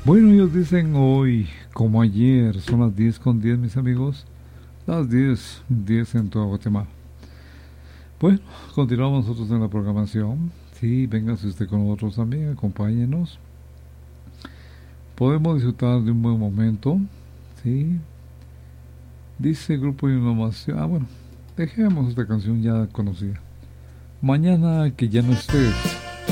Bueno, ellos dicen hoy, como ayer, son las 10:10, mis amigos. Las 10:10 en toda Guatemala. Bueno, continuamos nosotros en la programación. Sí, véngase usted con nosotros también, acompáñenos. Podemos disfrutar de un buen momento. Sí, dice Grupo de Innovación. Bueno, dejemos esta canción ya conocida. Mañana que ya no estés.